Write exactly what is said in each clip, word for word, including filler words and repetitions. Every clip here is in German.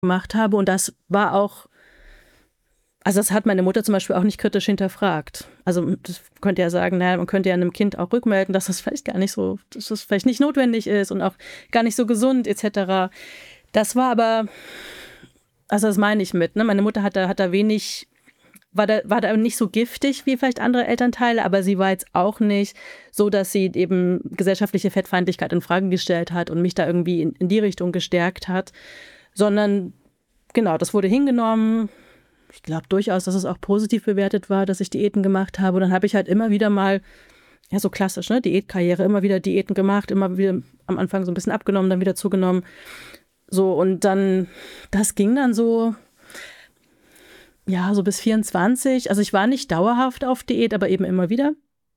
gemacht habe. Und das war auch, also das hat meine Mutter zum Beispiel auch nicht kritisch hinterfragt. Also das könnte ja sagen, naja, man könnte ja einem Kind auch rückmelden, dass das vielleicht gar nicht so, dass das vielleicht nicht notwendig ist und auch gar nicht so gesund et cetera. Das war aber, also das meine ich mit, ne? Meine Mutter hat da, hat da wenig, war da, war da nicht so giftig wie vielleicht andere Elternteile, aber sie war jetzt auch nicht so, dass sie eben gesellschaftliche Fettfeindlichkeit in Frage gestellt hat und mich da irgendwie in, in die Richtung gestärkt hat, sondern genau, das wurde hingenommen. Ich glaube durchaus, dass es auch positiv bewertet war, dass ich Diäten gemacht habe. Und dann habe ich halt immer wieder mal, ja so klassisch, ne, Diätkarriere, immer wieder Diäten gemacht, immer wieder am Anfang so ein bisschen abgenommen, dann wieder zugenommen. So, und dann, das ging dann so, ja, so bis vierundzwanzig. Also ich war nicht dauerhaft auf Diät, aber eben immer wieder.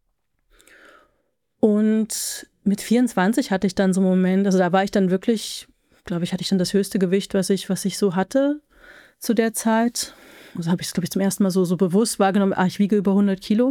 Und mit vierundzwanzig hatte ich dann so einen Moment, also da war ich dann wirklich, glaube ich, hatte ich dann das höchste Gewicht, was ich, was ich so hatte zu der Zeit. Also habe ich es, glaube ich, zum ersten Mal so, so bewusst wahrgenommen, ah, ich wiege über hundert Kilo.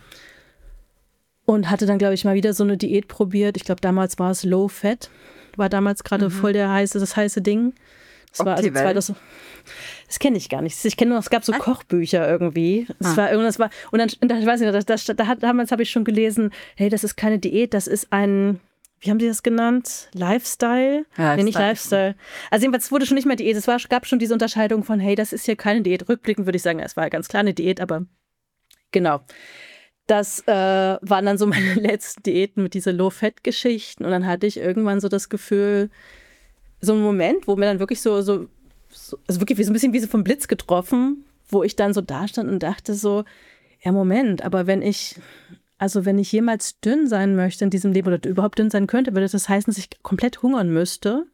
Und hatte dann, glaube ich, mal wieder so eine Diät probiert. Ich glaube, damals war es Low Fat. War damals gerade mhm. voll der heiße, das heiße Ding. Das war also zwei, das, das kenne ich gar nicht. Ich kenne nur, es gab so ah. Kochbücher irgendwie. Das ah. war irgendwas war und dann, und dann ich weiß nicht, das, das, da hat, damals habe ich schon gelesen, hey, das ist keine Diät, das ist ein, wie haben die das genannt? Lifestyle? Lifestyle. Nee, nicht Lifestyle. Also jedenfalls wurde schon nicht mehr Diät. Es war, gab schon diese Unterscheidung von, hey, das ist hier keine Diät. Rückblickend würde ich sagen, es war ganz klar eine Diät, aber genau. Das äh, waren dann so meine letzten Diäten mit diesen Low-Fat-Geschichten. Und dann hatte ich irgendwann so das Gefühl, so einen Moment, wo mir dann wirklich so, so, so also wirklich wie so ein bisschen wie so vom Blitz getroffen, wo ich dann so da stand und dachte so, ja Moment, aber wenn ich, also wenn ich jemals dünn sein möchte in diesem Leben oder überhaupt dünn sein könnte, würde das heißen, dass ich komplett hungern müsste.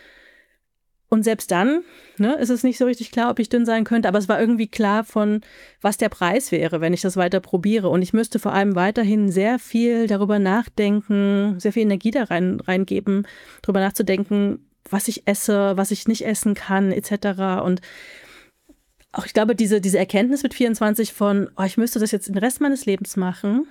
Und selbst dann, ne, ist es nicht so richtig klar, ob ich dünn sein könnte, aber es war irgendwie klar von, was der Preis wäre, wenn ich das weiter probiere. Und ich müsste vor allem weiterhin sehr viel darüber nachdenken, sehr viel Energie da rein, reingeben, darüber nachzudenken, was ich esse, was ich nicht essen kann, et cetera. Und auch, ich glaube, diese, diese Erkenntnis mit vierundzwanzig von, oh, ich müsste das jetzt den Rest meines Lebens machen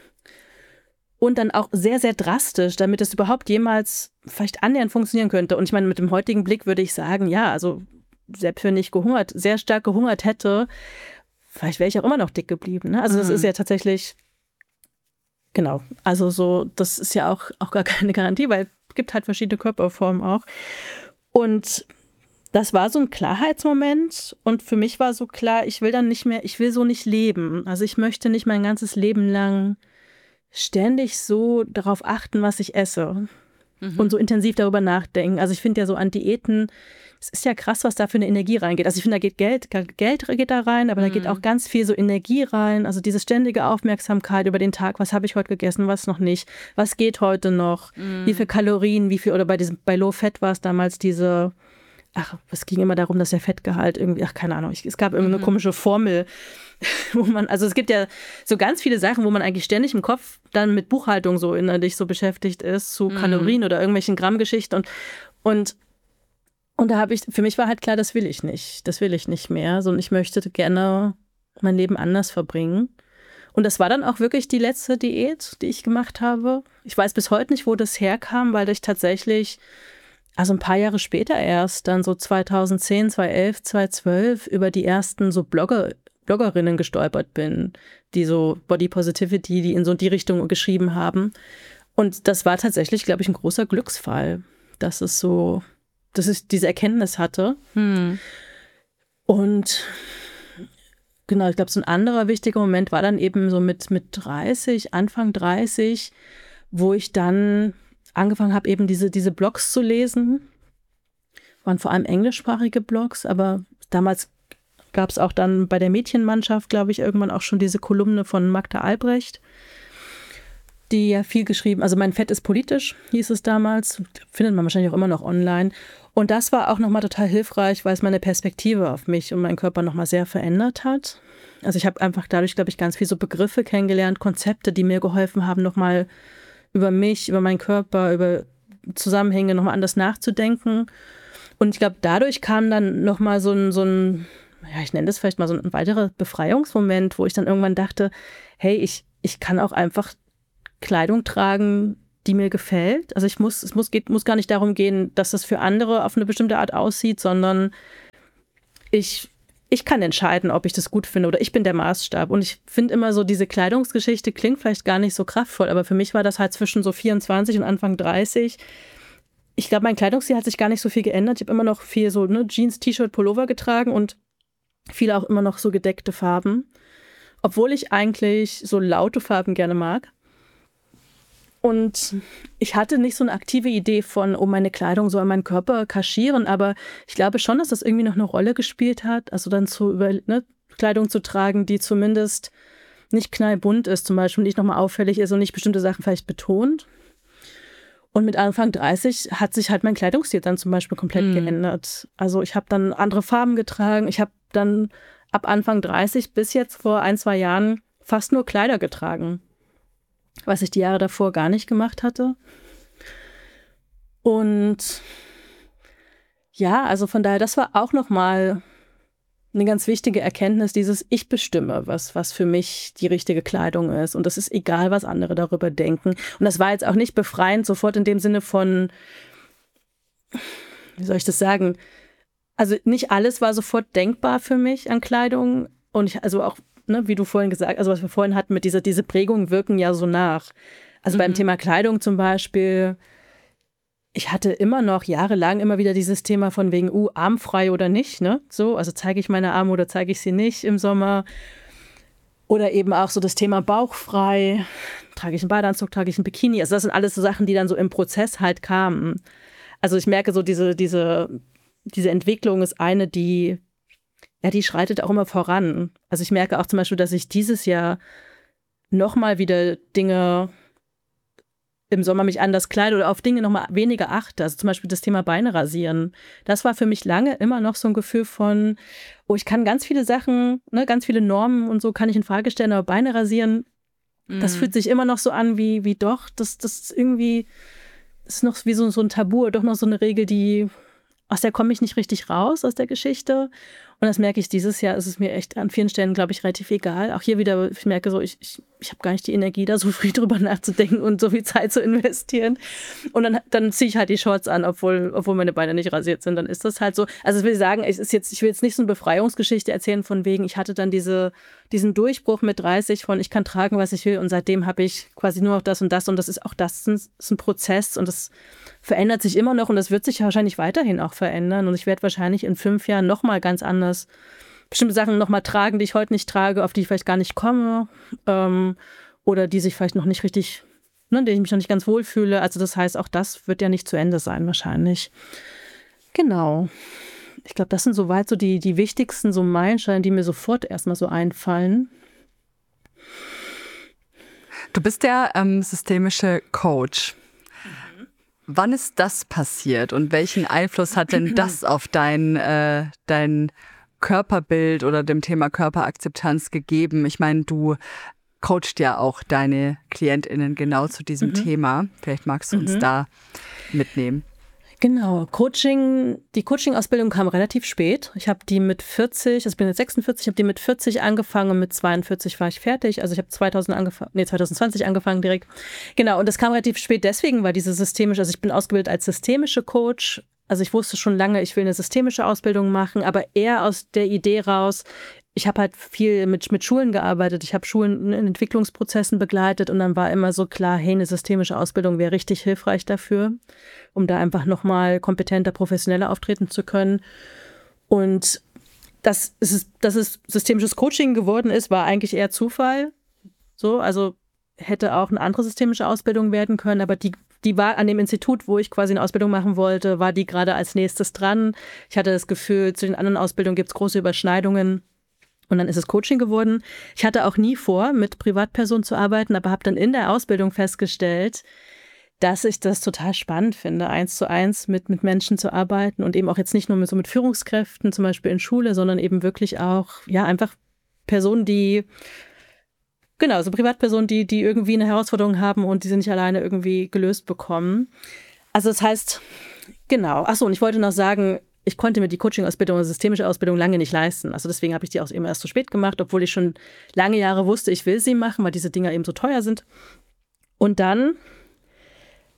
und dann auch sehr, sehr drastisch, damit es überhaupt jemals vielleicht annähernd funktionieren könnte. Und ich meine, mit dem heutigen Blick würde ich sagen, ja, also selbst wenn ich gehungert, sehr stark gehungert hätte, vielleicht wäre ich auch immer noch dick geblieben. Ne? Also das mhm. ist ja tatsächlich, genau, also so, das ist ja auch, auch gar keine Garantie, weil es gibt halt verschiedene Körperformen auch. Und das war so ein Klarheitsmoment und für mich war so klar, ich will dann nicht mehr, ich will so nicht leben. Also ich möchte nicht mein ganzes Leben lang ständig so darauf achten, was ich esse mhm. und so intensiv darüber nachdenken. Also ich finde ja so an Diäten, es ist ja krass, was da für eine Energie reingeht. Also ich finde, da geht Geld, Geld geht da rein, aber mhm. da geht auch ganz viel so Energie rein. Also diese ständige Aufmerksamkeit über den Tag, was habe ich heute gegessen, was noch nicht, was geht heute noch, mhm. wie viel Kalorien, wie viel, oder bei diesem, bei Low Fat war es damals diese, ach, es ging immer darum, dass der Fettgehalt irgendwie, ach, keine Ahnung, ich, es gab irgendeine mhm. komische Formel, wo man, also es gibt ja so ganz viele Sachen, wo man eigentlich ständig im Kopf dann mit Buchhaltung so innerlich so beschäftigt ist, zu mhm. Kalorien oder irgendwelchen Grammgeschichten und, und, und da habe ich, für mich war halt klar, das will ich nicht, das will ich nicht mehr, sondern ich möchte gerne mein Leben anders verbringen. Und das war dann auch wirklich die letzte Diät, die ich gemacht habe. Ich weiß bis heute nicht, wo das herkam, weil ich tatsächlich also ein paar Jahre später erst, dann so zweitausendzehn, zweitausendelf, zweitausendzwölf über die ersten so Blogger, Bloggerinnen gestolpert bin, die so Body Positivity, die in so die Richtung geschrieben haben. Und das war tatsächlich, glaube ich, ein großer Glücksfall, dass es so, dass ich diese Erkenntnis hatte. Hm. Und genau, ich glaube, so ein anderer wichtiger Moment war dann eben so mit, mit dreißig, Anfang dreißig, wo ich dann angefangen habe, eben diese, diese Blogs zu lesen. Waren vor allem englischsprachige Blogs, aber damals gab es auch dann bei der Mädchenmannschaft, glaube ich, irgendwann auch schon diese Kolumne von Magda Albrecht, die ja viel geschrieben, also mein Fett ist politisch, hieß es damals, findet man wahrscheinlich auch immer noch online. Und das war auch nochmal total hilfreich, weil es meine Perspektive auf mich und meinen Körper nochmal sehr verändert hat. Also ich habe einfach dadurch, glaube ich, ganz viele so Begriffe kennengelernt, Konzepte, die mir geholfen haben, nochmal über mich, über meinen Körper, über Zusammenhänge nochmal anders nachzudenken. Und ich glaube, dadurch kam dann nochmal so ein, so ein, ja, ich nenne das vielleicht mal so ein weiterer Befreiungsmoment, wo ich dann irgendwann dachte, hey, ich, ich kann auch einfach Kleidung tragen, die mir gefällt. Also ich muss, es muss, geht, muss gar nicht darum gehen, dass das für andere auf eine bestimmte Art aussieht, sondern ich, ich kann entscheiden, ob ich das gut finde oder ich bin der Maßstab. Und ich finde immer so, diese Kleidungsgeschichte klingt vielleicht gar nicht so kraftvoll, aber für mich war das halt zwischen so vierundzwanzig und Anfang dreißig. Ich glaube, mein Kleidungsstil hat sich gar nicht so viel geändert. Ich habe immer noch viel so ne, Jeans, T-Shirt, Pullover getragen und viele auch immer noch so gedeckte Farben. Obwohl ich eigentlich so laute Farben gerne mag. Und ich hatte nicht so eine aktive Idee von, oh, meine Kleidung soll meinen Körper kaschieren, aber ich glaube schon, dass das irgendwie noch eine Rolle gespielt hat, also dann zu über, ne, Kleidung zu tragen, die zumindest nicht knallbunt ist, zum Beispiel nicht nochmal auffällig ist und nicht bestimmte Sachen vielleicht betont. Und mit Anfang dreißig hat sich halt mein Kleidungsstil dann zum Beispiel komplett mhm. geändert. Also ich habe dann andere Farben getragen, ich habe dann ab Anfang dreißig bis jetzt vor ein, zwei Jahren fast nur Kleider getragen. Was ich die Jahre davor gar nicht gemacht hatte. Und ja, also von daher, das war auch nochmal eine ganz wichtige Erkenntnis, dieses Ich bestimme, was, was für mich die richtige Kleidung ist. Und das ist egal, was andere darüber denken. Und das war jetzt auch nicht befreiend, sofort in dem Sinne von, wie soll ich das sagen? Also nicht alles war sofort denkbar für mich an Kleidung. Und ich, also auch Ne, wie du vorhin gesagt hast, also was wir vorhin hatten mit dieser, diese Prägungen wirken ja so nach. Also mhm. beim Thema Kleidung zum Beispiel, ich hatte immer noch jahrelang immer wieder dieses Thema von wegen, uh, armfrei oder nicht, ne? So, also zeige ich meine Arme oder zeige ich sie nicht im Sommer. Oder eben auch so das Thema bauchfrei, trage ich einen Badeanzug, trage ich einen Bikini. Also das sind alles so Sachen, die dann so im Prozess halt kamen. Also ich merke so, diese, diese, diese Entwicklung ist eine, die Ja, die schreitet auch immer voran. Also ich merke auch zum Beispiel, dass ich dieses Jahr nochmal wieder Dinge im Sommer mich anders kleide oder auf Dinge nochmal weniger achte. Also zum Beispiel das Thema Beine rasieren. Das war für mich lange immer noch so ein Gefühl von, oh, ich kann ganz viele Sachen, ne, ganz viele Normen und so kann ich in Frage stellen, aber Beine rasieren, mhm. das fühlt sich immer noch so an wie, wie doch, das, das ist irgendwie, das ist noch wie so, so ein Tabu, doch noch so eine Regel, die, aus der komme ich nicht richtig raus, aus der Geschichte. Und das merke ich dieses Jahr, ist es mir echt an vielen Stellen, glaube ich, relativ egal. Auch hier wieder, ich merke so, ich, ich, ich habe gar nicht die Energie, da so viel drüber nachzudenken und so viel Zeit zu investieren. Und dann, dann ziehe ich halt die Shorts an, obwohl, obwohl meine Beine nicht rasiert sind. Dann ist das halt so. Also ich will sagen, es ist jetzt, ich will jetzt nicht so eine Befreiungsgeschichte erzählen von wegen, ich hatte dann diese, diesen Durchbruch mit dreißig von ich kann tragen, was ich will. Und seitdem habe ich quasi nur noch das und das. Und das ist auch das ist ein Prozess und das verändert sich immer noch und das wird sich wahrscheinlich weiterhin auch verändern. Und ich werde wahrscheinlich in fünf Jahren nochmal ganz anders bestimmte Sachen nochmal tragen, die ich heute nicht trage, auf die ich vielleicht gar nicht komme ähm, oder die sich vielleicht noch nicht richtig, ne, in denen ich mich noch nicht ganz wohlfühle. Also das heißt, auch das wird ja nicht zu Ende sein wahrscheinlich. Genau. Ich glaube, das sind soweit so die, die wichtigsten so Meilensteine, die mir sofort erstmal so einfallen. Du bist der ähm, systemische Coach. Mhm. Wann ist das passiert und welchen Einfluss hat denn das auf dein, äh, dein Körperbild oder dem Thema Körperakzeptanz gegeben? Ich meine, du coachst ja auch deine KlientInnen genau zu diesem mhm. Thema. Vielleicht magst du uns mhm. da mitnehmen. Genau, Coaching, die Coaching-Ausbildung kam relativ spät. Ich habe die mit vierzig, also ich bin jetzt sechsundvierzig, ich habe die mit vierzig angefangen und mit zweiundvierzig war ich fertig. Also ich habe zweitausend angefangen, nee, zwanzig zwanzig angefangen direkt. Genau, und das kam relativ spät deswegen, weil diese systemische, also ich bin ausgebildet als systemische Coach. Also ich wusste schon lange, ich will eine systemische Ausbildung machen, aber eher aus der Idee raus, ich habe halt viel mit, mit Schulen gearbeitet, ich habe Schulen in Entwicklungsprozessen begleitet und dann war immer so klar, hey, eine systemische Ausbildung wäre richtig hilfreich dafür, um da einfach nochmal kompetenter, professioneller auftreten zu können. Und dass es, dass es systemisches Coaching geworden ist, war eigentlich eher Zufall. So, also hätte auch eine andere systemische Ausbildung werden können, aber die Die war an dem Institut, wo ich quasi eine Ausbildung machen wollte, war die gerade als nächstes dran. Ich hatte das Gefühl, zu den anderen Ausbildungen gibt es große Überschneidungen. Und dann ist es Coaching geworden. Ich hatte auch nie vor, mit Privatpersonen zu arbeiten, aber habe dann in der Ausbildung festgestellt, dass ich das total spannend finde, eins zu eins mit, mit Menschen zu arbeiten und eben auch jetzt nicht nur mit, so mit Führungskräften, zum Beispiel in Schule, sondern eben wirklich auch, ja, einfach Personen, die Genau, so Privatpersonen, die, die irgendwie eine Herausforderung haben und die sie nicht alleine irgendwie gelöst bekommen. Also das heißt, genau. Achso, und ich wollte noch sagen, ich konnte mir die Coaching-Ausbildung oder systemische Ausbildung lange nicht leisten. Also deswegen habe ich die auch eben erst so spät gemacht, obwohl ich schon lange Jahre wusste, ich will sie machen, weil diese Dinger eben so teuer sind. Und dann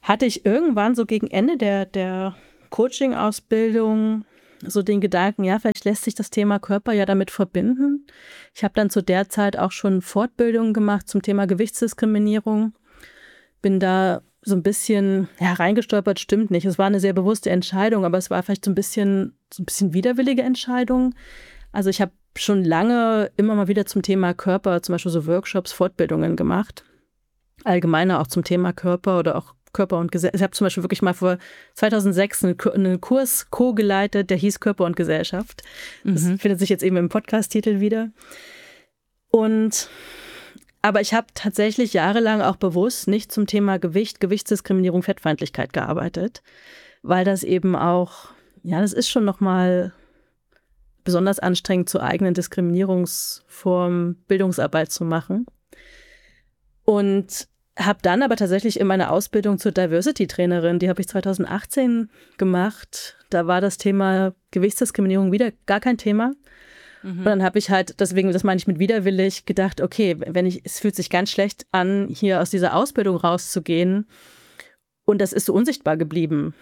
hatte ich irgendwann so gegen Ende der, der Coaching-Ausbildung so den Gedanken, ja, vielleicht lässt sich das Thema Körper ja damit verbinden. Ich habe dann zu der Zeit auch schon Fortbildungen gemacht zum Thema Gewichtsdiskriminierung. Bin da so ein bisschen ja, reingestolpert, stimmt nicht. Es war eine sehr bewusste Entscheidung, aber es war vielleicht so ein bisschen, so ein bisschen widerwillige Entscheidung. Also ich habe schon lange immer mal wieder zum Thema Körper, zum Beispiel so Workshops, Fortbildungen gemacht. Allgemeiner auch zum Thema Körper oder auch Körper und Gesellschaft. Ich habe zum Beispiel wirklich mal vor zweitausendsechs einen, einen Kurs co-geleitet, der hieß Körper und Gesellschaft. Das mhm. findet sich jetzt eben im Podcast-Titel wieder. Und aber ich habe tatsächlich jahrelang auch bewusst nicht zum Thema Gewicht, Gewichtsdiskriminierung, Fettfeindlichkeit gearbeitet, weil das eben auch, ja, das ist schon nochmal besonders anstrengend, zur eigenen Diskriminierungsform Bildungsarbeit zu machen. Und habe dann aber tatsächlich in meiner Ausbildung zur Diversity-Trainerin, die habe ich zweitausendachtzehn gemacht, da war das Thema Gewichtsdiskriminierung wieder gar kein Thema. Mhm. Und dann habe ich halt, deswegen, das meine ich mit widerwillig, gedacht, okay, wenn ich, es fühlt sich ganz schlecht an, hier aus dieser Ausbildung rauszugehen und das ist so unsichtbar geblieben.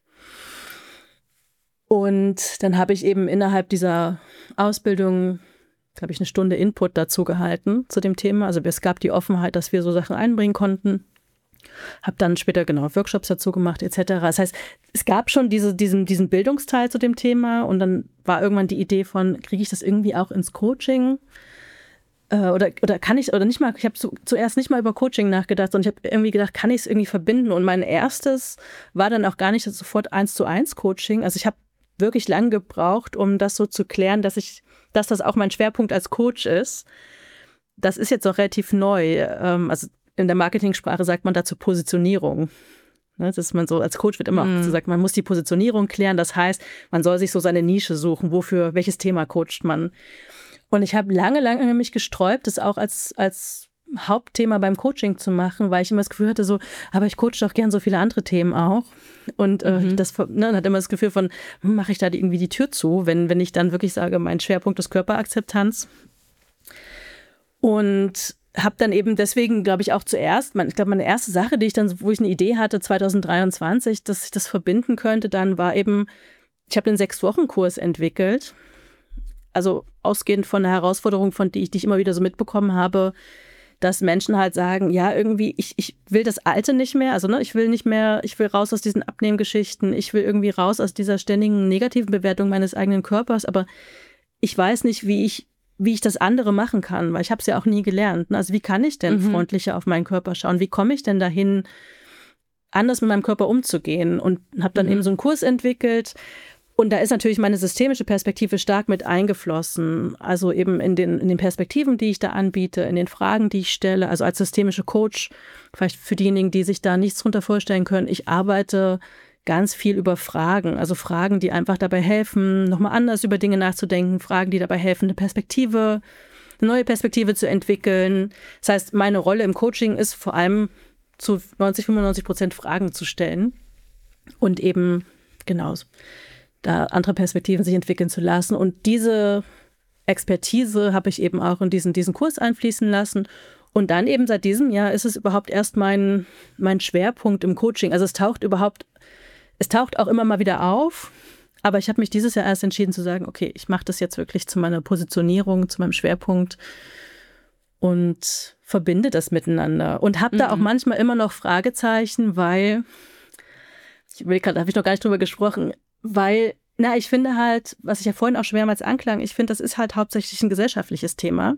Und dann habe ich eben innerhalb dieser Ausbildung, glaube ich, eine Stunde Input dazu gehalten zu dem Thema. Also es gab die Offenheit, dass wir so Sachen einbringen konnten. Habe dann später genau Workshops dazu gemacht et cetera. Das heißt, es gab schon diese, diesen, diesen Bildungsteil zu dem Thema und dann war irgendwann die Idee von, kriege ich das irgendwie auch ins Coaching? Äh, oder, oder kann ich, oder nicht mal, ich habe zu, zuerst nicht mal über Coaching nachgedacht, sondern ich habe irgendwie gedacht, kann ich es irgendwie verbinden? Und mein erstes war dann auch gar nicht sofort eins zu eins Coaching. Also ich habe wirklich lange gebraucht, um das so zu klären, dass ich, dass das auch mein Schwerpunkt als Coach ist. Das ist jetzt auch relativ neu. Ähm, also in der Marketingsprache sagt man dazu Positionierung. Ne, das ist man so, als Coach wird immer mm. auch gesagt, man muss die Positionierung klären. Das heißt, man soll sich so seine Nische suchen, wofür, welches Thema coacht man. Und ich habe lange, lange mich gesträubt, das auch als, als Hauptthema beim Coaching zu machen, weil ich immer das Gefühl hatte, so, aber ich coache doch gern so viele andere Themen auch. Und äh, mhm. das ne, hat immer das Gefühl von, hm, mache ich da die, irgendwie die Tür zu, wenn, wenn ich dann wirklich sage, mein Schwerpunkt ist Körperakzeptanz. Und habe dann eben deswegen, glaube ich, auch zuerst, mein, ich glaube, meine erste Sache, die ich dann, wo ich eine Idee hatte, zweitausenddreiundzwanzig, dass ich das verbinden könnte, dann war eben, ich habe den Sechs-Wochen-Kurs entwickelt. Also ausgehend von einer Herausforderung, von die ich, die ich immer wieder so mitbekommen habe, dass Menschen halt sagen, ja, irgendwie, ich, ich will das Alte nicht mehr, also ne, ich will nicht mehr, ich will raus aus diesen Abnehmgeschichten, ich will irgendwie raus aus dieser ständigen negativen Bewertung meines eigenen Körpers, aber ich weiß nicht, wie ich wie ich das andere machen kann, weil ich habe es ja auch nie gelernt. Also wie kann ich denn mhm. freundlicher auf meinen Körper schauen? Wie komme ich denn dahin, anders mit meinem Körper umzugehen? Und habe dann mhm. eben so einen Kurs entwickelt. Und da ist natürlich meine systemische Perspektive stark mit eingeflossen. Also eben in den, in den Perspektiven, die ich da anbiete, in den Fragen, die ich stelle. Also als systemische Coach, vielleicht für diejenigen, die sich da nichts drunter vorstellen können, ich arbeite ganz viel über Fragen, also Fragen, die einfach dabei helfen, nochmal anders über Dinge nachzudenken, Fragen, die dabei helfen, eine Perspektive, eine neue Perspektive zu entwickeln. Das heißt, meine Rolle im Coaching ist vor allem zu neunzig, fünfundneunzig Prozent Fragen zu stellen und eben, genau, da andere Perspektiven sich entwickeln zu lassen. Und diese Expertise habe ich eben auch in diesen, diesen Kurs einfließen lassen. Und dann eben seit diesem Jahr ist es überhaupt erst mein, mein Schwerpunkt im Coaching. Also es taucht überhaupt Es taucht auch immer mal wieder auf, aber ich habe mich dieses Jahr erst entschieden zu sagen, okay, ich mache das jetzt wirklich zu meiner Positionierung, zu meinem Schwerpunkt und verbinde das miteinander. Und habe mhm. da auch manchmal immer noch Fragezeichen, weil, ich will gerade, da habe ich noch gar nicht drüber gesprochen, weil, na, ich finde halt, was ich ja vorhin auch schon mehrmals anklang, ich finde, das ist halt hauptsächlich ein gesellschaftliches Thema.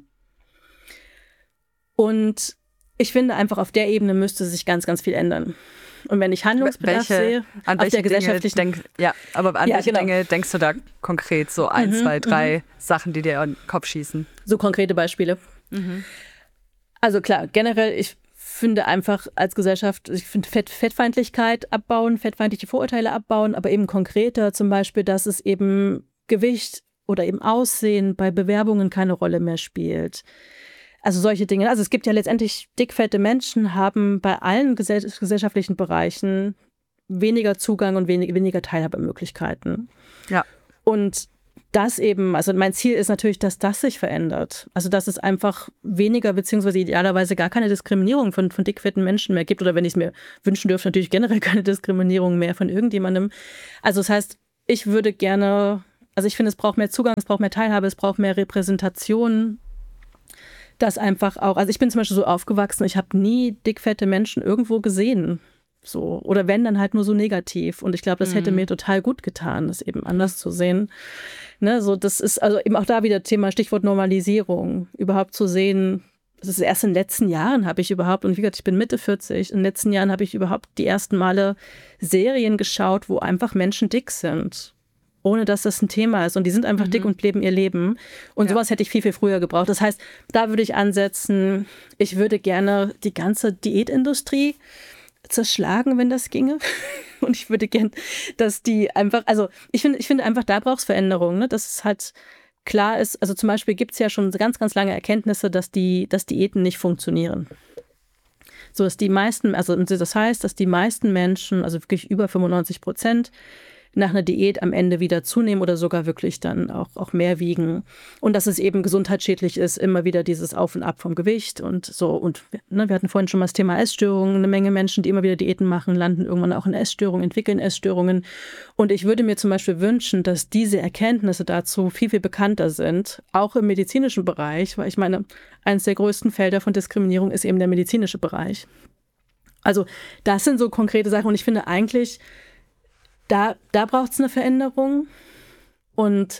Und ich finde einfach, auf der Ebene müsste sich ganz, ganz viel ändern. Und wenn ich Handlungsbedarf welche, sehe, an auf der gesellschaftlichen... Denk, ja, aber an ja, welche genau. Dinge denkst du da konkret? So ein, mhm, zwei, drei mhm. Sachen, die dir in den Kopf schießen? So konkrete Beispiele. Mhm. Also klar, generell, ich finde einfach als Gesellschaft, ich finde Fett, Fettfeindlichkeit abbauen, fettfeindliche Vorurteile abbauen, aber eben konkreter zum Beispiel, dass es eben Gewicht oder eben Aussehen bei Bewerbungen keine Rolle mehr spielt. Also solche Dinge. Also es gibt ja letztendlich dickfette Menschen, haben bei allen gesell- gesellschaftlichen Bereichen weniger Zugang und wenig, weniger Teilhabemöglichkeiten. Ja. Und das eben, also mein Ziel ist natürlich, dass das sich verändert. Also dass es einfach weniger beziehungsweise idealerweise gar keine Diskriminierung von, von dickfetten Menschen mehr gibt. Oder wenn ich es mir wünschen dürfte, natürlich generell keine Diskriminierung mehr von irgendjemandem. Also das heißt, ich würde gerne, also ich finde, es braucht mehr Zugang, es braucht mehr Teilhabe, es braucht mehr Repräsentation. Das einfach auch, also ich bin zum Beispiel so aufgewachsen, ich habe nie dickfette Menschen irgendwo gesehen. So. Oder wenn, dann halt nur so negativ. Und ich glaube, das hätte mhm. mir total gut getan, das eben anders zu sehen. Ne, so, das ist also eben auch da wieder Thema, Stichwort Normalisierung. Überhaupt zu sehen, das ist erst in den letzten Jahren habe ich überhaupt, und wie gesagt, ich bin Mitte vierzig, in den letzten Jahren habe ich überhaupt die ersten Male Serien geschaut, wo einfach Menschen dick sind. Ohne dass das ein Thema ist. Und die sind einfach mhm. dick und leben ihr Leben. Und ja. sowas hätte ich viel, viel früher gebraucht. Das heißt, da würde ich ansetzen, ich würde gerne die ganze Diätindustrie zerschlagen, wenn das ginge. Und ich würde gern, dass die einfach, also ich finde, ich finde einfach, da braucht es Veränderungen, ne? Dass es halt klar ist, also zum Beispiel gibt es ja schon ganz, ganz lange Erkenntnisse, dass die, dass Diäten nicht funktionieren. So dass die meisten, also das heißt, dass die meisten Menschen, also wirklich über fünfundneunzig Prozent, nach einer Diät am Ende wieder zunehmen oder sogar wirklich dann auch, auch mehr wiegen. Und dass es eben gesundheitsschädlich ist, immer wieder dieses Auf und Ab vom Gewicht und so. Und ne, wir hatten vorhin schon mal das Thema Essstörungen. Eine Menge Menschen, die immer wieder Diäten machen, landen irgendwann auch in Essstörungen, entwickeln Essstörungen. Und ich würde mir zum Beispiel wünschen, dass diese Erkenntnisse dazu viel, viel bekannter sind, auch im medizinischen Bereich, weil ich meine, eines der größten Felder von Diskriminierung ist eben der medizinische Bereich. Also das sind so konkrete Sachen und ich finde eigentlich, Da, da braucht es eine Veränderung und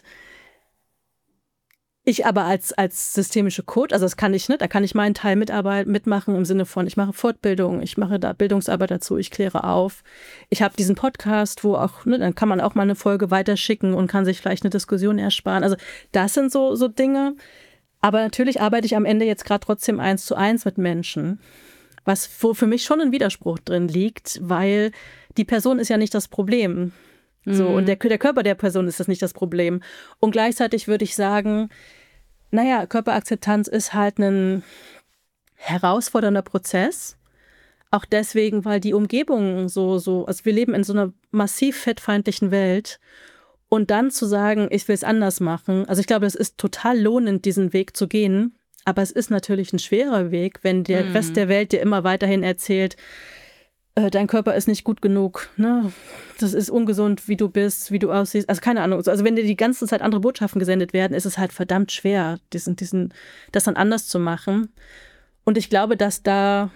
ich aber als, als systemische Coach, also das kann ich nicht, da kann ich meinen Teil mitarbeiten, mitmachen im Sinne von, ich mache Fortbildung, ich mache da Bildungsarbeit dazu, ich kläre auf. Ich habe diesen Podcast, wo auch, ne, dann kann man auch mal eine Folge weiterschicken und kann sich vielleicht eine Diskussion ersparen. Also das sind so, so Dinge, aber natürlich arbeite ich am Ende jetzt gerade trotzdem eins zu eins mit Menschen, was wo für mich schon ein Widerspruch drin liegt, weil die Person ist ja nicht das Problem. So, mhm. Und der, der Körper der Person ist das nicht das Problem. Und gleichzeitig würde ich sagen, naja, Körperakzeptanz ist halt ein herausfordernder Prozess. Auch deswegen, weil die Umgebung so, so, also wir leben in so einer massiv fettfeindlichen Welt. Und dann zu sagen, ich will es anders machen. Also ich glaube, es ist total lohnend, diesen Weg zu gehen. Aber es ist natürlich ein schwerer Weg, wenn der mhm. Rest der Welt dir immer weiterhin erzählt, dein Körper ist nicht gut genug, ne? Das ist ungesund, wie du bist, wie du aussiehst. Also keine Ahnung. Also wenn dir die ganze Zeit andere Botschaften gesendet werden, ist es halt verdammt schwer, diesen, diesen, das dann anders zu machen. Und ich glaube, dass da,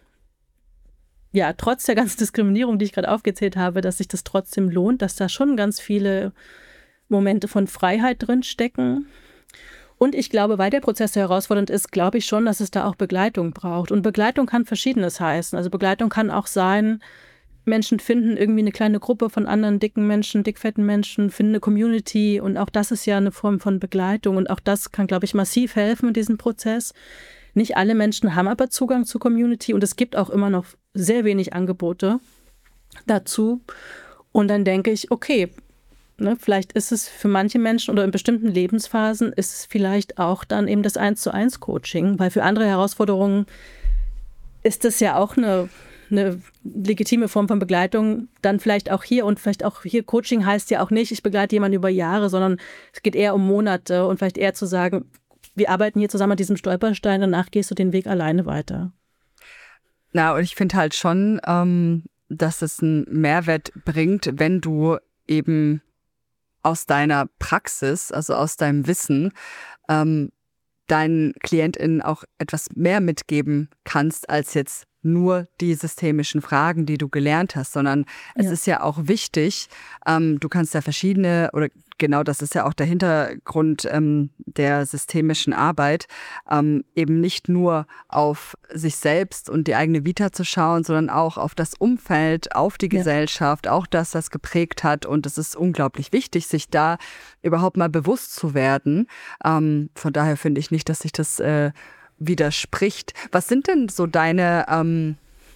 ja, trotz der ganzen Diskriminierung, die ich gerade aufgezählt habe, dass sich das trotzdem lohnt, dass da schon ganz viele Momente von Freiheit drin stecken. Und ich glaube, weil der Prozess so herausfordernd ist, glaube ich schon, dass es da auch Begleitung braucht. Und Begleitung kann Verschiedenes heißen. Also Begleitung kann auch sein, Menschen finden irgendwie eine kleine Gruppe von anderen dicken Menschen, dickfetten Menschen, finden eine Community. Und auch das ist ja eine Form von Begleitung. Und auch das kann, glaube ich, massiv helfen in diesem Prozess. Nicht alle Menschen haben aber Zugang zur Community. Und es gibt auch immer noch sehr wenig Angebote dazu. Und dann denke ich, okay, Ne, vielleicht ist es für manche Menschen oder in bestimmten Lebensphasen ist es vielleicht auch dann eben das eins zu eins Coaching, weil für andere Herausforderungen ist das ja auch eine, eine legitime Form von Begleitung, dann vielleicht auch hier und vielleicht auch hier Coaching heißt ja auch nicht, ich begleite jemanden über Jahre, sondern es geht eher um Monate und vielleicht eher zu sagen, wir arbeiten hier zusammen an diesem Stolperstein, danach gehst du den Weg alleine weiter. Na, und ich finde halt schon, ähm, dass es einen Mehrwert bringt, wenn du eben aus deiner Praxis, also aus deinem Wissen, ähm, deinen KlientInnen auch etwas mehr mitgeben kannst, als jetzt nur die systemischen Fragen, die du gelernt hast, sondern es ja. ist ja auch wichtig, ähm, du kannst ja verschiedene, oder genau das ist ja auch der Hintergrund ähm, der systemischen Arbeit, ähm, eben nicht nur auf sich selbst und die eigene Vita zu schauen, sondern auch auf das Umfeld, auf die ja. Gesellschaft, auch das, das geprägt hat. Und es ist unglaublich wichtig, sich da überhaupt mal bewusst zu werden. Ähm, von daher finde ich nicht, dass sich das äh, widerspricht. Was sind denn so deine ähm,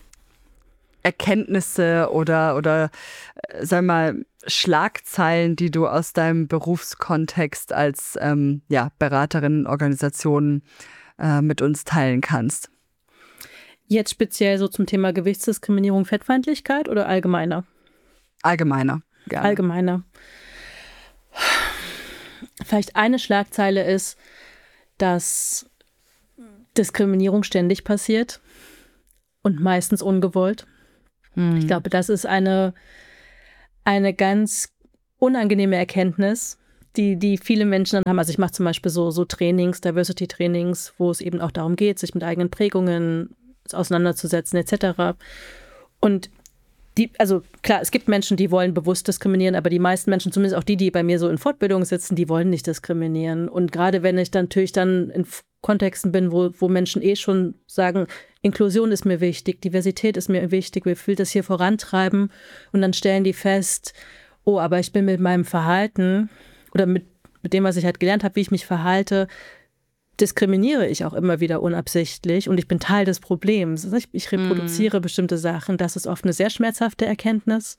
Erkenntnisse oder, oder äh, sag mal, Schlagzeilen, die du aus deinem Berufskontext als ähm, ja, Beraterin, Organisation äh, mit uns teilen kannst? Jetzt speziell so zum Thema Gewichtsdiskriminierung, Fettfeindlichkeit oder allgemeiner? Allgemeiner, gerne. Allgemeiner. vielleicht eine Schlagzeile ist, dass Diskriminierung ständig passiert und meistens ungewollt. Hm. Ich glaube, das ist eine, eine ganz unangenehme Erkenntnis, die, die viele Menschen dann haben. Also ich mache zum Beispiel so, so Trainings, Diversity-Trainings, wo es eben auch darum geht, sich mit eigenen Prägungen auseinanderzusetzen et cetera. Und die, also klar, es gibt Menschen, die wollen bewusst diskriminieren, aber die meisten Menschen, zumindest auch die, die bei mir so in Fortbildung sitzen, die wollen nicht diskriminieren. Und gerade wenn ich dann natürlich dann in Kontexten bin, wo, wo Menschen eh schon sagen, Inklusion ist mir wichtig, Diversität ist mir wichtig, wir will das hier vorantreiben und dann stellen die fest, oh, aber ich bin mit meinem Verhalten oder mit, mit dem, was ich halt gelernt habe, wie ich mich verhalte, diskriminiere ich auch immer wieder unabsichtlich und ich bin Teil des Problems. Ich, ich reproduziere mm. bestimmte Sachen. Das ist oft eine sehr schmerzhafte Erkenntnis.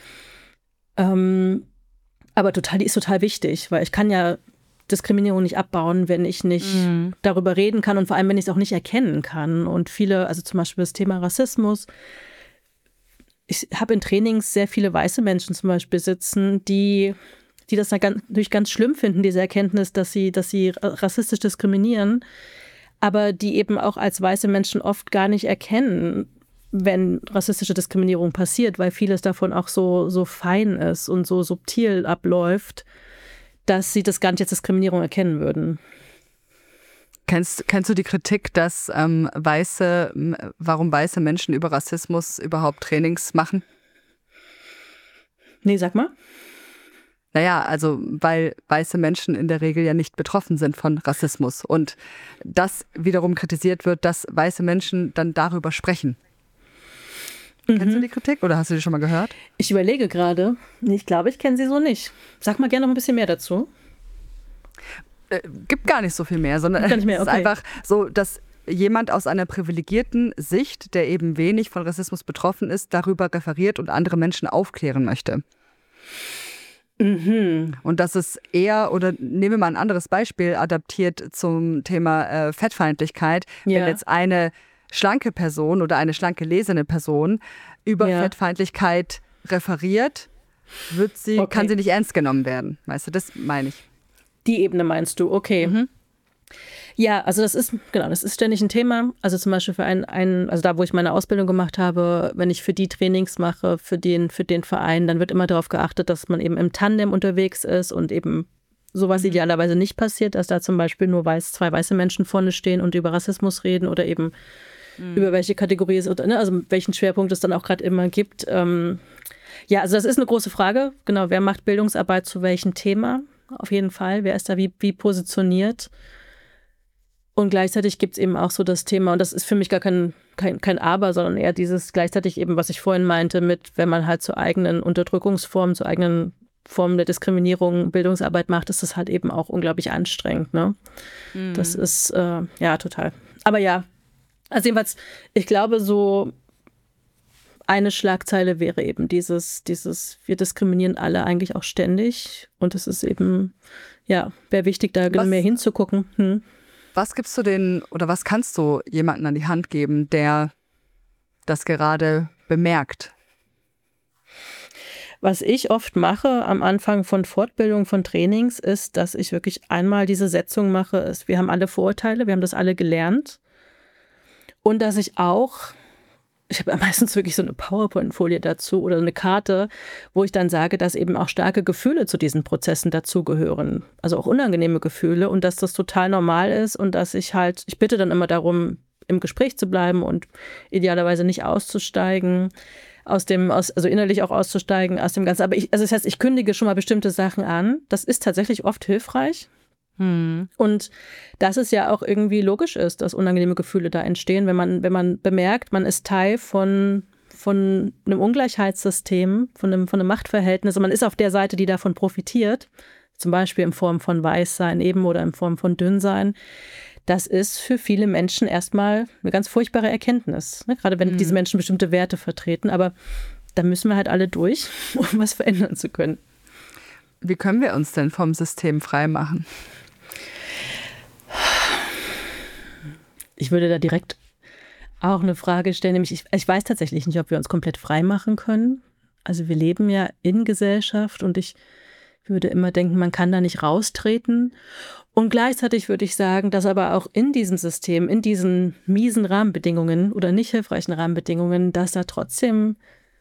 Ähm, aber total, die ist total wichtig, weil ich kann ja Diskriminierung nicht abbauen, wenn ich nicht mm. darüber reden kann und vor allem, wenn ich es auch nicht erkennen kann. Und viele, also zum Beispiel das Thema Rassismus, ich habe in Trainings sehr viele weiße Menschen zum Beispiel sitzen, die die das natürlich ganz schlimm finden, diese Erkenntnis, dass sie, dass sie rassistisch diskriminieren, aber die eben auch als weiße Menschen oft gar nicht erkennen, wenn rassistische Diskriminierung passiert, weil vieles davon auch so, so fein ist und so subtil abläuft, dass sie das gar nicht als Diskriminierung erkennen würden. Kennst, kennst du die Kritik, dass ähm, weiße, warum weiße Menschen über Rassismus überhaupt Trainings machen? Nee, sag mal. Naja, also weil weiße Menschen in der Regel ja nicht betroffen sind von Rassismus und das wiederum kritisiert wird, dass weiße Menschen dann darüber sprechen. Mhm. Kennst du die Kritik oder hast du die schon mal gehört? Ich überlege gerade. Ich glaube, ich kenne sie so nicht. Sag mal gerne noch ein bisschen mehr dazu. Äh, gibt gar nicht so viel mehr, sondern gar nicht mehr, okay. Es ist einfach so, dass jemand aus einer privilegierten Sicht, der eben wenig von Rassismus betroffen ist, darüber referiert und andere Menschen aufklären möchte. Mhm. Und das ist eher, oder nehmen wir mal ein anderes Beispiel, adaptiert zum Thema äh, Fettfeindlichkeit. Ja. Wenn jetzt eine schlanke Person oder eine schlank gelesene Person über ja. Fettfeindlichkeit referiert, wird sie, okay. kann sie nicht ernst genommen werden. Weißt du, das meine ich. Die Ebene meinst du, okay. Mhm. Ja, also das ist, genau, das ist ständig ein Thema. Also zum Beispiel für einen, einen, also da, wo ich meine Ausbildung gemacht habe, wenn ich für die Trainings mache, für den, für den Verein, dann wird immer darauf geachtet, dass man eben im Tandem unterwegs ist und eben sowas mhm. idealerweise nicht passiert, dass da zum Beispiel nur weiß, zwei weiße Menschen vorne stehen und über Rassismus reden oder eben mhm. über welche Kategorie es, oder, ne, also welchen Schwerpunkt es dann auch gerade immer gibt. Ähm, ja, also das ist eine große Frage. Genau, wer macht Bildungsarbeit zu welchem Thema? Auf jeden Fall. Wer ist da wie, wie positioniert? Und gleichzeitig gibt es eben auch so das Thema, und das ist für mich gar kein, kein, kein Aber, sondern eher dieses gleichzeitig eben, was ich vorhin meinte, mit, wenn man halt zu eigenen Unterdrückungsformen, zu eigenen Formen der Diskriminierung Bildungsarbeit macht, ist das halt eben auch unglaublich anstrengend. Ne? Mhm. Das ist, äh, ja, total. Aber ja, also jedenfalls, ich glaube, so eine Schlagzeile wäre eben dieses, dieses, wir diskriminieren alle eigentlich auch ständig. Und es ist eben, ja, wäre wichtig, da was, mehr hinzugucken. Hm. Was gibst du den, oder was kannst du jemandem an die Hand geben, der das gerade bemerkt? Was ich oft mache am Anfang von Fortbildung, von Trainings, ist, dass ich wirklich einmal diese Setzung mache, ist, wir haben alle Vorurteile, wir haben das alle gelernt. Und dass ich auch, ich habe meistens wirklich so eine PowerPoint-Folie dazu oder eine Karte, wo ich dann sage, dass eben auch starke Gefühle zu diesen Prozessen dazugehören. Also auch unangenehme Gefühle und dass das total normal ist und dass ich halt, ich bitte dann immer darum, im Gespräch zu bleiben und idealerweise nicht auszusteigen, aus dem, aus, also innerlich auch auszusteigen aus dem Ganzen. Aber ich, also das heißt, ich kündige schon mal bestimmte Sachen an. Das ist tatsächlich oft hilfreich. Hm. Und dass es ja auch irgendwie logisch ist, dass unangenehme Gefühle da entstehen, wenn man, wenn man bemerkt, man ist Teil von, von einem Ungleichheitssystem, von einem, von einem Machtverhältnis und man ist auf der Seite, die davon profitiert, zum Beispiel in Form von Weißsein eben oder in Form von Dünnsein. Das ist für viele Menschen erstmal eine ganz furchtbare Erkenntnis, ne? Gerade wenn hm. diese Menschen bestimmte Werte vertreten, aber da müssen wir halt alle durch, um was verändern zu können. Wie können wir uns denn vom System frei machen? Ich würde da direkt auch eine Frage stellen, nämlich ich, ich weiß tatsächlich nicht, ob wir uns komplett frei machen können. Also wir leben ja in Gesellschaft und ich würde immer denken, man kann da nicht raustreten. Und gleichzeitig würde ich sagen, dass aber auch in diesem System, in diesen miesen Rahmenbedingungen oder nicht hilfreichen Rahmenbedingungen, dass da trotzdem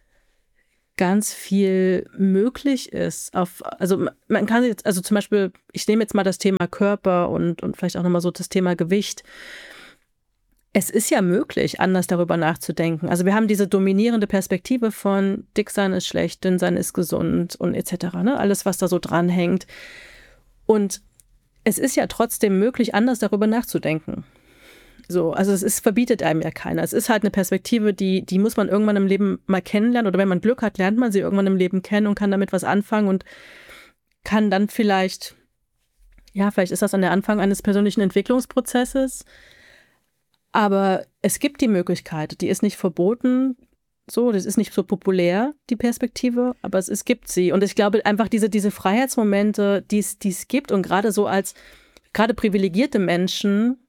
ganz viel möglich ist. Auf, also man kann jetzt, also zum Beispiel, ich nehme jetzt mal das Thema Körper und, und vielleicht auch nochmal so das Thema Gewicht. Es ist ja möglich, anders darüber nachzudenken. Also wir haben diese dominierende Perspektive von dick sein ist schlecht, dünn sein ist gesund und et cetera. Ne? Alles, was da so dranhängt. Und es ist ja trotzdem möglich, anders darüber nachzudenken. So, also es ist, verbietet einem ja keiner. Es ist halt eine Perspektive, die, die muss man irgendwann im Leben mal kennenlernen. Oder wenn man Glück hat, lernt man sie irgendwann im Leben kennen und kann damit was anfangen und kann dann vielleicht, ja, vielleicht ist das an der Anfang eines persönlichen Entwicklungsprozesses. Aber es gibt die Möglichkeit, die ist nicht verboten. So, das ist nicht so populär, die Perspektive, aber es, es gibt sie. Und ich glaube einfach, diese, diese Freiheitsmomente, die es gibt und gerade so als, gerade privilegierte Menschen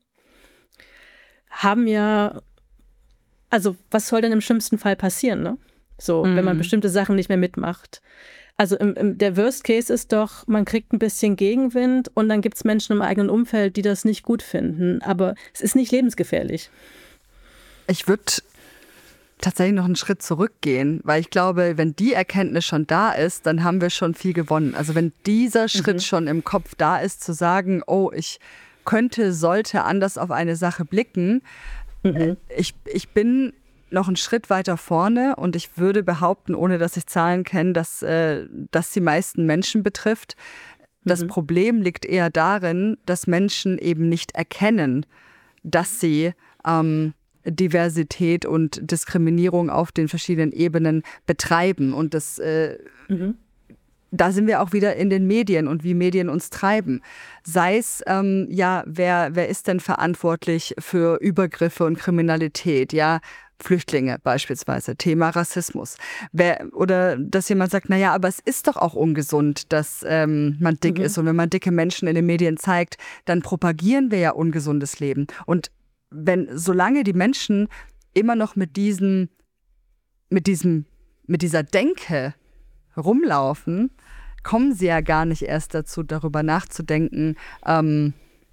haben ja, also was soll denn im schlimmsten Fall passieren, ne? So, mhm. wenn man bestimmte Sachen nicht mehr mitmacht. Also im, im, der Worst Case ist doch, man kriegt ein bisschen Gegenwind und dann gibt es Menschen im eigenen Umfeld, die das nicht gut finden. Aber es ist nicht lebensgefährlich. Ich würde tatsächlich noch einen Schritt zurückgehen, weil ich glaube, wenn die Erkenntnis schon da ist, dann haben wir schon viel gewonnen. Also wenn dieser Schritt mhm. schon im Kopf da ist, zu sagen, oh, ich könnte, sollte anders auf eine Sache blicken. Mhm. Ich, ich bin noch einen Schritt weiter vorne und ich würde behaupten, ohne dass ich Zahlen kenne, dass äh, das die meisten Menschen betrifft. Das mhm. Problem liegt eher darin, dass Menschen eben nicht erkennen, dass sie ähm, Diversität und Diskriminierung auf den verschiedenen Ebenen betreiben. Und das äh, mhm. da sind wir auch wieder in den Medien und wie Medien uns treiben. Sei es, ähm, ja, wer, wer ist denn verantwortlich für Übergriffe und Kriminalität? Ja, Flüchtlinge beispielsweise, Thema Rassismus. Wer, oder dass jemand sagt, naja, aber es ist doch auch ungesund, dass ähm, man dick mhm. ist. Und wenn man dicke Menschen in den Medien zeigt, dann propagieren wir ja ungesundes Leben. Und wenn, solange die Menschen immer noch mit diesem, mit diesem, mit dieser Denke rumlaufen, kommen sie ja gar nicht erst dazu, darüber nachzudenken, ähm,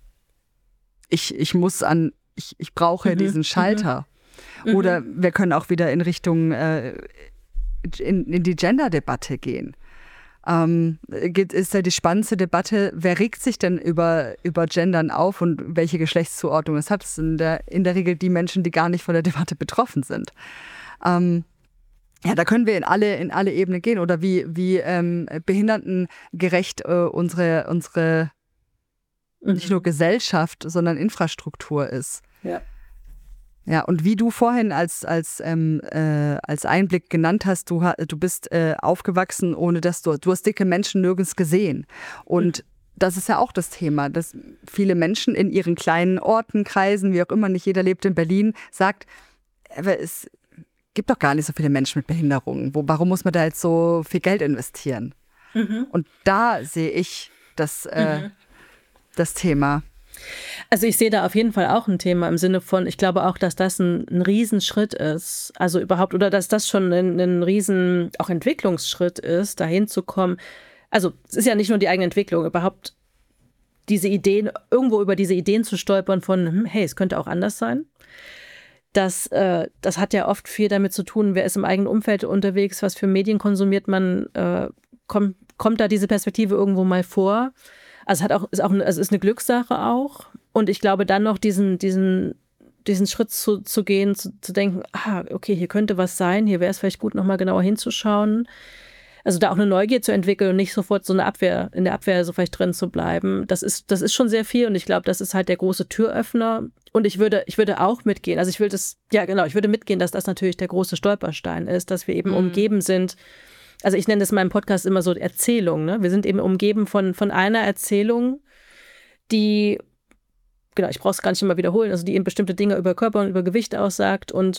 ich, ich muss an, ich, ich brauche mhm. diesen Schalter. Mhm. Oder wir können auch wieder in Richtung, äh, in, in die Gender-Debatte gehen. Ähm, ist ja die spannendste Debatte, wer regt sich denn über, über Gendern auf und welche Geschlechtszuordnung es hat? Das sind in der, in der Regel die Menschen, die gar nicht von der Debatte betroffen sind. Ähm, Ja, da können wir in alle, in alle Ebenen gehen oder wie, wie ähm, behindertengerecht äh, unsere, unsere mhm. nicht nur Gesellschaft, sondern Infrastruktur ist. Ja. Ja, und wie du vorhin als, als, ähm, äh, als Einblick genannt hast, du, du bist äh, aufgewachsen, ohne dass du, du hast dicke Menschen nirgends gesehen. Und mhm. das ist ja auch das Thema, dass viele Menschen in ihren kleinen Orten, Kreisen, wie auch immer, nicht jeder lebt in Berlin, sagt, aber es gibt doch gar nicht so viele Menschen mit Behinderungen. Wo, warum muss man da jetzt so viel Geld investieren? Mhm. Und da sehe ich das, äh, mhm. das Thema. Also ich sehe da auf jeden Fall auch ein Thema im Sinne von, ich glaube auch, dass das ein, ein Riesenschritt ist. Also überhaupt, oder dass das schon ein, ein Riesen auch Entwicklungsschritt ist, dahin zu kommen. Also es ist ja nicht nur die eigene Entwicklung, überhaupt diese Ideen, irgendwo über diese Ideen zu stolpern von, hm, hey, es könnte auch anders sein. Das, äh, das hat ja oft viel damit zu tun, wer ist im eigenen Umfeld unterwegs, was für Medien konsumiert man, äh, kommt, kommt da diese Perspektive irgendwo mal vor. Also es hat auch, ist auch, also ist eine Glückssache auch. Und ich glaube dann noch diesen, diesen, diesen Schritt zu, zu gehen, zu, zu denken, ah, okay, hier könnte was sein, hier wäre es vielleicht gut, nochmal genauer hinzuschauen. Also da auch eine Neugier zu entwickeln und nicht sofort so eine Abwehr, in der Abwehr so vielleicht drin zu bleiben. Das ist, das ist schon sehr viel und ich glaube, das ist halt der große Türöffner. Und ich würde, ich würde auch mitgehen, also ich will das, ja genau, ich würde mitgehen, dass das natürlich der große Stolperstein ist, dass wir eben mhm. umgeben sind. Also ich nenne das in meinem Podcast immer so Erzählung, ne? Wir sind eben umgeben von, von einer Erzählung, die, genau, ich brauche es gar nicht immer wiederholen, also die eben bestimmte Dinge über Körper und über Gewicht aussagt und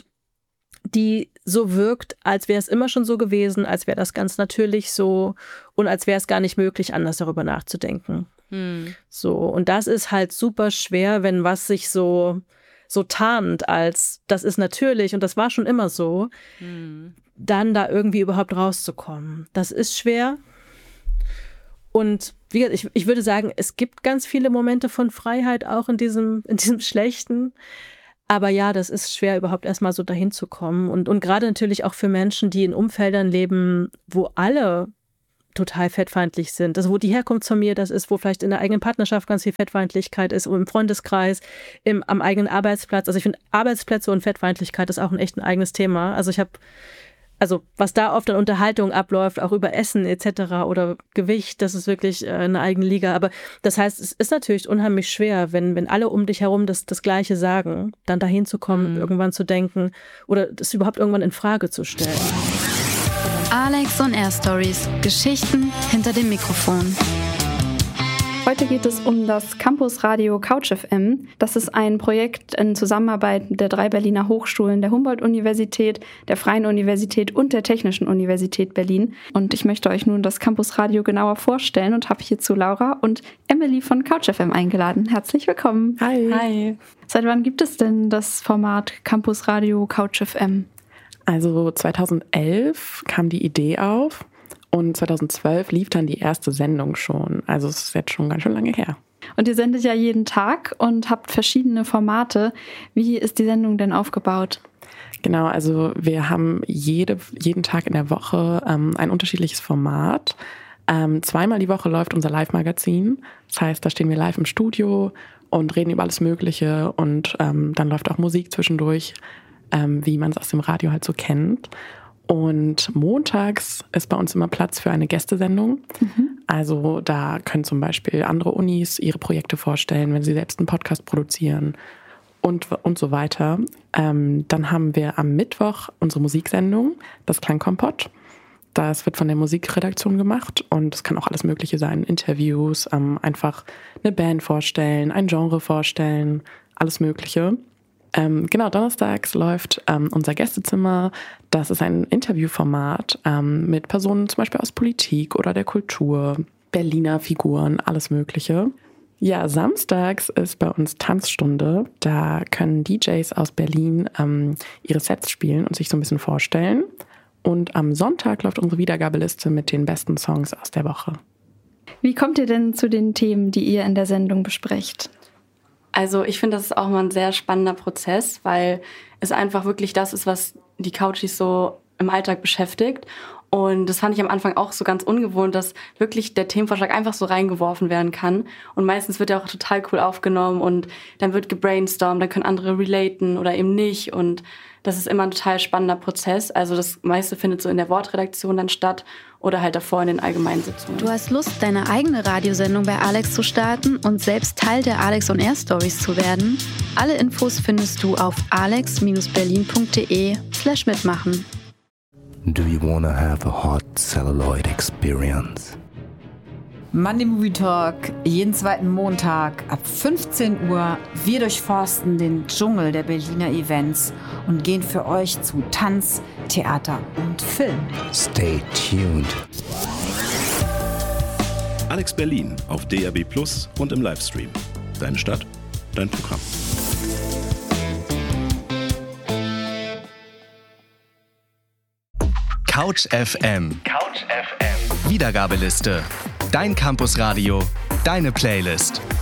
die so wirkt, als wäre es immer schon so gewesen, als wäre das ganz natürlich so und als wäre es gar nicht möglich, anders darüber nachzudenken. Hm. So, und das ist halt super schwer, wenn was sich so, so tarnt als, das ist natürlich und das war schon immer so, hm. dann da irgendwie überhaupt rauszukommen. Das ist schwer. Und wie gesagt, ich, ich würde sagen, es gibt ganz viele Momente von Freiheit auch in diesem, in diesem Schlechten. Aber ja, das ist schwer, überhaupt erstmal so dahin zu kommen. Und, und gerade natürlich auch für Menschen, die in Umfeldern leben, wo alle total fettfeindlich sind. Also wo die Herkunftsfamilie das ist, wo vielleicht in der eigenen Partnerschaft ganz viel Fettfeindlichkeit ist, im Freundeskreis, im, am eigenen Arbeitsplatz. Also ich finde, Arbeitsplätze und Fettfeindlichkeit ist auch ein echt ein eigenes Thema. Also ich habe, also was da oft an Unterhaltung abläuft, auch über Essen et cetera oder Gewicht, das ist wirklich eine eigene Liga. Aber das heißt, es ist natürlich unheimlich schwer, wenn, wenn alle um dich herum das, das Gleiche sagen, dann dahin zu kommen, mhm. irgendwann zu denken oder das überhaupt irgendwann in Frage zu stellen. Alex on Air Stories. Geschichten hinter dem Mikrofon. Heute geht es um das Campusradio Couch F M. Das ist ein Projekt in Zusammenarbeit der drei Berliner Hochschulen, der Humboldt-Universität, der Freien Universität und der Technischen Universität Berlin. Und ich möchte euch nun das Campusradio genauer vorstellen und habe hierzu Laura und Emily von Couch F M eingeladen. Herzlich willkommen. Hi. Hi. Seit wann gibt es denn das Format Campusradio Couch F M? Also zweitausendelf kam die Idee auf und zweitausendzwölf lief dann die erste Sendung schon. Also es ist jetzt schon ganz schön lange her. Und ihr sendet ja jeden Tag und habt verschiedene Formate. Wie ist die Sendung denn aufgebaut? Genau, also wir haben jede, jeden Tag in der Woche ähm, ein unterschiedliches Format. Ähm, zweimal die Woche läuft unser Live-Magazin. Das heißt, da stehen wir live im Studio und reden über alles Mögliche. Und ähm, dann läuft auch Musik zwischendurch, ähm, wie man es aus dem Radio halt so kennt. Und montags ist bei uns immer Platz für eine Gästesendung. Mhm. Also da können zum Beispiel andere Unis ihre Projekte vorstellen, wenn sie selbst einen Podcast produzieren und, und so weiter. Ähm, dann haben wir am Mittwoch unsere Musiksendung, das Klangkompott. Das wird von der Musikredaktion gemacht und es kann auch alles Mögliche sein. Interviews, ähm, einfach eine Band vorstellen, ein Genre vorstellen, alles Mögliche. Ähm, genau, donnerstags läuft ähm, unser Gästezimmer. Das ist ein Interviewformat ähm, mit Personen zum Beispiel aus Politik oder der Kultur, Berliner Figuren, alles Mögliche. Ja, samstags ist bei uns Tanzstunde. Da können D Js aus Berlin ähm, ihre Sets spielen und sich so ein bisschen vorstellen. Und am Sonntag läuft unsere Wiedergabeliste mit den besten Songs aus der Woche. Wie kommt ihr denn zu den Themen, die ihr in der Sendung besprecht? Also ich finde, das ist auch mal ein sehr spannender Prozess, weil es einfach wirklich das ist, was die Couchies so im Alltag beschäftigt. Und das fand ich am Anfang auch so ganz ungewohnt, dass wirklich der Themenvorschlag einfach so reingeworfen werden kann. Und meistens wird er auch total cool aufgenommen und dann wird gebrainstormt, dann können andere relaten oder eben nicht. Und das ist immer ein total spannender Prozess. Also das meiste findet so in der Wortredaktion dann statt oder halt davor in den Allgemeinsitzungen. Du hast Lust, deine eigene Radiosendung bei Alex zu starten und selbst Teil der Alex on Air Stories zu werden? Alle Infos findest du auf alex berlin punkt de slash mitmachen. Do you wanna have a hot celluloid experience? Monday Movie Talk, jeden zweiten Montag ab fünfzehn Uhr. Wir durchforsten den Dschungel der Berliner Events und gehen für euch zu Tanz, Theater und Film. Stay tuned. Alex Berlin auf D A B plus und im Livestream. Deine Stadt, dein Programm. Couch F M. Couch F M. Wiedergabeliste. Dein Campusradio, deine Playlist.